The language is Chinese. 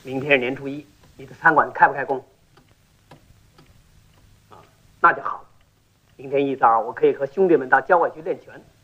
明天是年初一，你的餐馆开不开工？啊，那就好。明天一早我可以和兄弟们到郊外去练拳，